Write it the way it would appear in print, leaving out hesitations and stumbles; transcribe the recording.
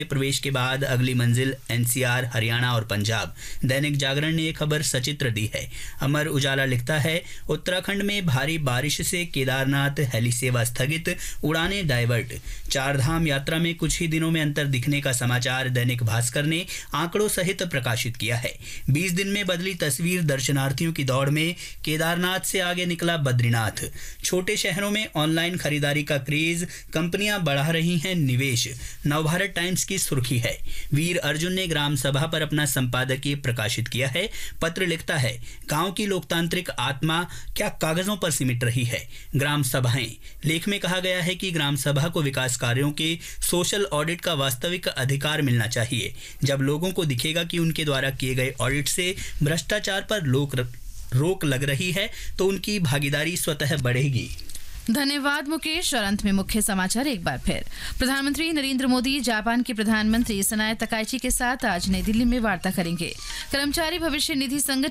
प्रवेश के बाद अगली मंजिल एनसीआर, हरियाणा और पंजाब। दैनिक जागरण ने ये खबर सचित्र दी है। अमर उजाला लिखता है, उत्तराखंड में भारी बारिश से केदारनाथ हेली सेवा स्थगित, उड़ानें डाइवर्ट। चारधाम यात्रा में कुछ ही दिनों में अंतर दिखने का समाचार दैनिक भास्कर ने आंकड़ों सहित प्रकाशित किया है। 20 दिन में बदली तस्वीर, दर्शनार्थियों की दौड़ में केदारनाथ से आगे निकला बद्रीनाथ। छोटे शहरों में ऑनलाइन खरीदारी का क्रेज, कंपनियां बढ़ा रही हैं निवेश। नवभारत टाइम्स की सुर्खी है, वीर अर्जुन ने ग्राम सभा पर अपना संपादकीय प्रकाशित किया है। पत्र लिखता है, गांव की लोकतांत्रिक आत्मा क्या कागजों पर सिमट रही है। ग्राम सभाएं। लेख में कहा गया है कि ग्राम सभा को विकास कार्यों के सोशल ऑडिट का वास्तविक अधिकार मिलना चाहिए। जब लोगों को दिखेगा कि उनके द्वारा किए गए ऑडिट से भ्रष्टाचार पर रोक लग रही है तो उनकी भागीदारी स्वतः बढ़ेगी। धन्यवाद मुकेश। और अंत में मुख्य समाचार एक बार फिर। प्रधानमंत्री नरेंद्र मोदी जापान के प्रधानमंत्री सनाए तकाइची के साथ आज नई दिल्ली में वार्ता करेंगे। कर्मचारी भविष्य निधि संगठन